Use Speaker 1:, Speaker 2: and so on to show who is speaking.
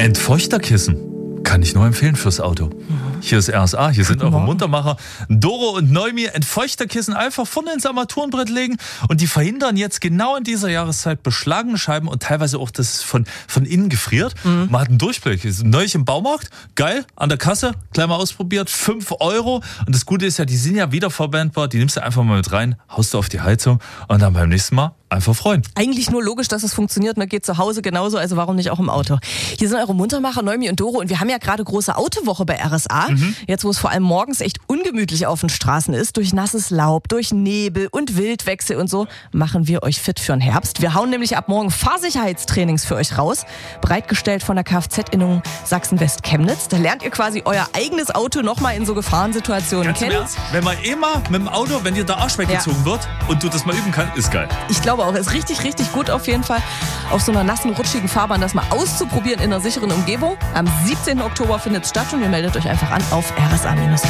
Speaker 1: Entfeuchterkissen. Kann ich nur empfehlen fürs Auto. Hier ist RSA, hier sind eure Muntermacher. Doro und Neumi, Entfeuchterkissen einfach vorne ins Armaturenbrett legen und die verhindern jetzt genau in dieser Jahreszeit beschlagene Scheiben und teilweise auch, dass es von innen gefriert. Man hat einen Durchblick. Ist neulich im Baumarkt, geil, an der Kasse, gleich mal ausprobiert, 5 €. Und das Gute ist ja, die sind ja wiederverwendbar, die nimmst du einfach mal mit rein, haust du auf die Heizung und dann beim nächsten Mal einfach freuen.
Speaker 2: Eigentlich nur logisch, dass es funktioniert. Man geht zu Hause genauso, also warum nicht auch im Auto? Hier sind eure Muntermacher, Neumi und Doro. Und wir haben ja gerade große Autowoche bei RSA. Jetzt, wo es vor allem morgens echt ungemütlich auf den Straßen ist, durch nasses Laub, durch Nebel und Wildwechsel und so, machen wir euch fit für den Herbst. Wir hauen nämlich ab morgen Fahrsicherheitstrainings für euch raus. Bereitgestellt von der Kfz-Innung Sachsen-West-Chemnitz. Da lernt ihr quasi euer eigenes Auto nochmal in so Gefahrensituationen kennen.
Speaker 1: Wenn man immer mit dem Auto, wenn dir der Arsch weggezogen wird und du das mal üben kannst, ist geil.
Speaker 2: Ich glaube auch, ist richtig, richtig gut auf jeden Fall, auf so einer nassen, rutschigen Fahrbahn das mal auszuprobieren in einer sicheren Umgebung. Am 17. Oktober findet es statt und ihr meldet euch einfach an auf RSA-.